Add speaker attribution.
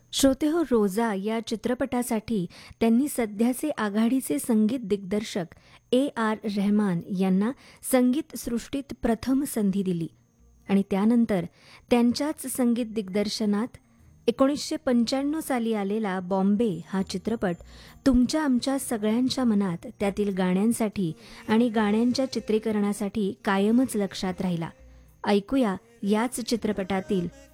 Speaker 1: श्रोते हो, रोजा या चित्रपटासाठी त्यांनी सध्याचे आघाडीचे संगीत दिग्दर्शक A.R. रहमान यांना संगीत सृष्टीत प्रथम संधी दिली आणि त्यानंतर त्यांच्याच संगीत दिग्दर्शनात 1995 साली आलेला बॉम्बे हा चित्रपट तुमच्या आमच्या सगळ्यांच्या मनात त्यातील गाण्यांसाठी आणि गाण्यांच्या चित्रीकरणासाठी कायमच लक्षात राहिला. ऐकूया याच चित्रपटातील